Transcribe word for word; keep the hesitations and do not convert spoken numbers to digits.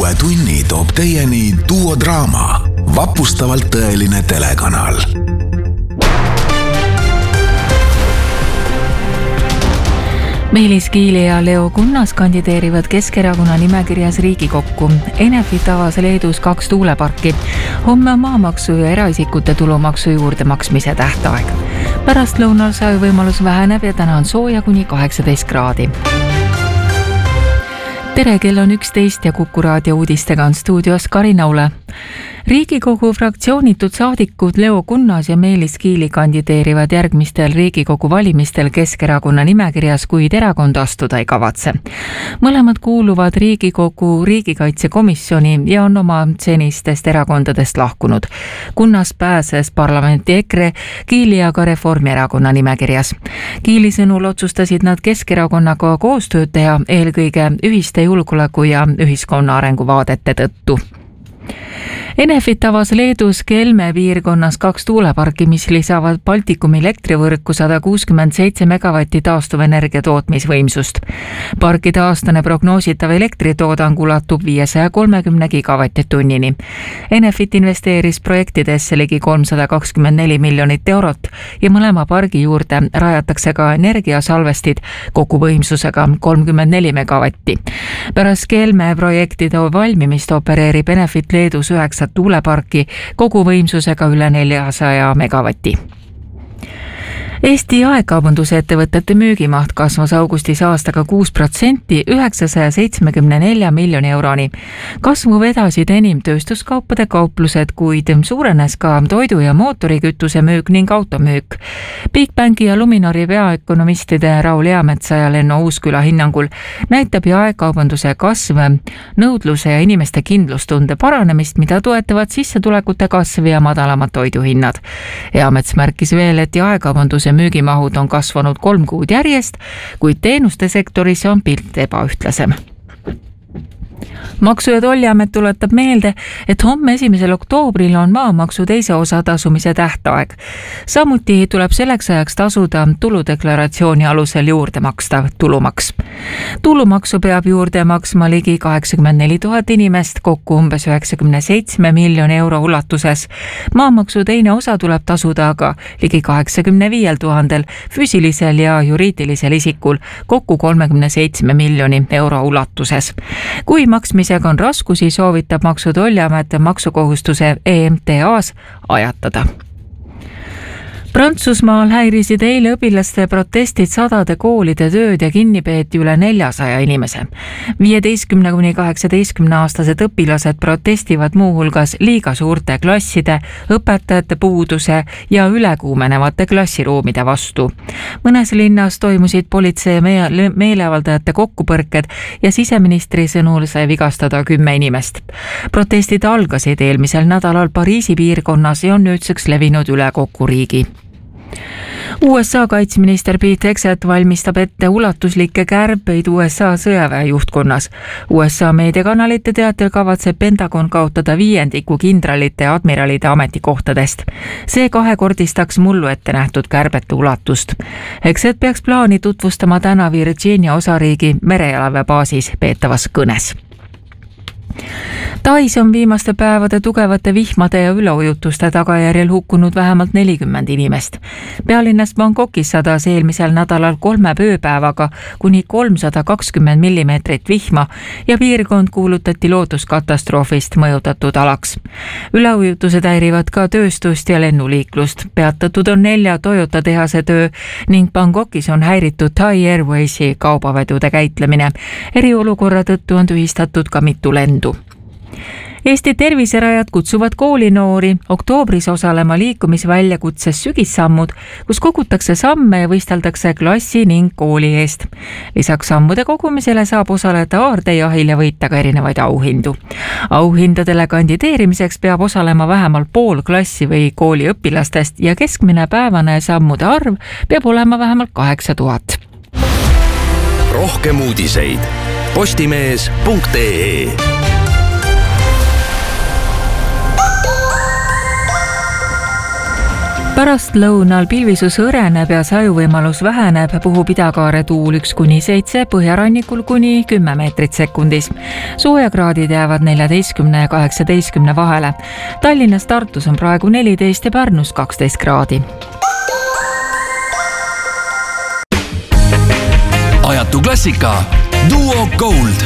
uue tunni toob teieni Duo Draama, vapustavalt tõeline telekanal. Meelis Kiili ja Leo Kunnas kandideerivad Keskerakonna nimekirjas Riigikokku. Enefit avas Leedus kaks tuuleparki. Homme on maamaksu ja eraisikute tulumaksu juurde maksmise tähtaeg. Pärast lõunal saju võimalus väheneb ja täna on sooja kuni kaheksateist kraadi. Tere, kell on üksteist ja Kuku raadio uudistega on stuudios Karina Ule. Riigikogu fraktsioonitud saadikud Leo Kunnas ja Meelis Kiili kandideerivad järgmistel Riigikogu valimistel Keskerakonna nimekirjas, kuid erakond astuda ei kavatse. Mõlemad kuuluvad Riigikogu riigikaitsekomisjoni ja on oma senistest erakondadest lahkunud. Kunnas pääses parlamenti EKRE, Kiili aga Reformierakonna nimekirjas. Kiili sõnul otsustasid nad Keskerakonnaga koostööd teha eelkõige ühiste julgeoleku ja ühiskonna arenguvaadete tõttu. Enefit avas Leedus Kelme piirkonnas kaks tuuleparki, mis lisavad Baltikumi elektrivõrku sada kuuskümmend seitse megavatti taastuvenergia tootmisvõimsust. Parkide aastane prognoositav elektritoodang ulatub viiesaja kolmekümne gigavatti tunnini. Enefit investeeris projektidesse ligi kolmsada kakskümmend neli miljonit eurot ja mõlema pargi juurde rajatakse ka energiasalvestid kogu võimsusega kolmkümmend neli megavatti. Pärast Kelme projektide valmimist opereerib Enefit Leedus üheksa tuuleparki kogu võimsusega üle neljasaja megavatti. Eesti jaekaubandusettevõtete müügimaht kasvas augustis aastaga kuus protsenti üheksasaja seitsmekümne nelja miljoni euroni. Kasvu vedasid enim tööstuskaupade kauplused, kuid suurenes ka toidu- ja mootorikütuse müük ning automüük. Bigbanki ja Luminori peaökonomistide Raul Eametsa ja Lenno Uusküla hinnangul näitab jaekaubanduse kasv nõudluse ja inimeste kindlustunde paranemist, mida toetavad sissetulekute kasv ja madalamad toiduhinnad. Eamets märkis veel, et jaekaubanduse müügimahud on kasvanud kolm kuud järjest, kuid teenuste sektoris on pilt ebaühtlasem. Maksu- ja Tolliamet tuletab meelde, et homme esimesel oktoobril on maamaksu teise osa tasumise tähtaeg. Samuti tuleb selleks ajaks tasuda tuludeklaratsiooni alusel juurde makstav tulumaks. Tulumaksu peab juurde maksma ligi kaheksakümmend neli tuhat inimest, kokku umbes üheksakümne seitsme miljoni euro ulatuses. Maamaksu teine osa tuleb tasuda aga ligi kaheksakümne viiel tuhandel füüsilisel ja juriidilisel isikul, kokku kolmekümne seitsme miljoni euro ulatuses. Kui maksmisega on raskusi, soovitab Maksu- ja Tolliamet maksukohustuse E M T A-s ajatada. Prantsusmaal häirisid eile õpilaste protestid sadade koolide tööd ja kinni peeti üle neljasaja inimese. viieteistkümne kuni kaheksateistkümne aastased õpilased protestivad muuhulgas liiga suurte klasside, õpetajate puuduse ja ülekuumenevate klassiruumide vastu. Mõnes linnas toimusid politsei ja meeleavaldajate kokkupõrked ja siseministri sõnul sai vigastada kümme inimest. Protestid algasid eelmisel nädalal Pariisi piirkonnas ja on nüüdseks levinud üle kogu riigi. U S A kaitseminister Pete Hegseth valmistab ette ulatuslikke kärpeid U S A sõjaväe juhtkonnas. U S A meediakanalite teatel kavatseb Pentagon kaotada viiendiku kindralite ja admiralide ametikohtadest. See kahekordistaks mullu ette nähtud kärbete ulatust. Hegseth peaks plaani tutvustama täna Virginia osariigi merejalaväebaasis peetavas kõnes. Tais on viimaste päevade tugevate vihmade ja üleujutuste tagajärjel hukkunud vähemalt nelikümmend inimest. Pealinnas Bangkokis sadas eelmisel nädalal kolme ööpäevaga kuni kolmsada kakskümmend millimeetrit vihma ja piirkond kuulutati looduskatastroofist mõjutatud alaks. Üleujutused häirivad ka tööstust ja lennuliiklust. Peatatud on nelja Toyota tehase töö ning Bangkokis on häiritud Thai Airwaysi kaubavedude käitlemine. Eriolukorra tõttu on tühistatud ka mitu lendu. Eesti terviserajad kutsuvad koolinoori oktoobris osalema liikumisväljakutses Sügissammud, kus kogutakse samme ja võisteldakse klassi ning kooli eest. Lisaks sammude kogumisele saab osaleda aardejahil ja võita ka erinevaid auhindu. Auhindadele kandideerimiseks peab osalema vähemalt pool klassi või kooli õpilastest ja keskmine päevane sammude arv peab olema vähemalt kaheksa tuhat. Rohkem uudiseid postimees punkt ee. pärast lõunal pilvisus õreneb ja sajuvõimalus väheneb, puhub idakaare tuul üks kuni seitse, põhjarannikul kuni kümme meetrit sekundis. Soojakraadid jäävad neljateistkümne ja kaheksateistkümne vahele. Tallinnas, Tartus on praegu neliteist ja Pärnus kaksteist kraadi. Ajatu klassika Duo Gold.